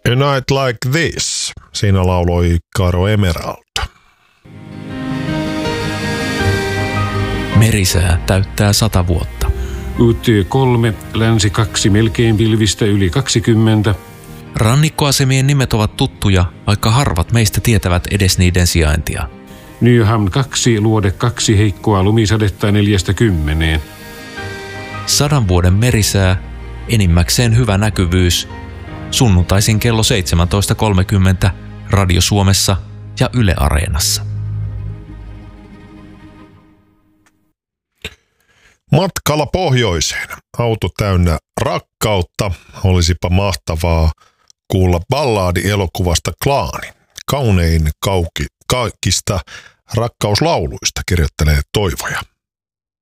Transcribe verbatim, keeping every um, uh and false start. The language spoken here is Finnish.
A Night Like This. Siinä lauloi Caro Emerald. Merisää täyttää sata vuotta. U T kolme, länsi kaksi, melkein pilvistä yli kaksikymmentä. Rannikkoasemien nimet ovat tuttuja, vaikka harvat meistä tietävät edes niiden sijaintia. Nyham kaksi, luode kaksi, heikkoa lumisadetta neljästä kymmeneen. Sadan vuoden merisää, enimmäkseen hyvä näkyvyys. Sunnuntaisin kello seitsemäntoista kolmekymmentä Radio Suomessa ja Yle Areenassa. Matkalla pohjoiseen. Auto täynnä rakkautta. Olisipa mahtavaa kuulla ballaadi-elokuvasta Klaani. Kaunein kauki, kaikista rakkauslauluista, kirjoittelee Toivoja.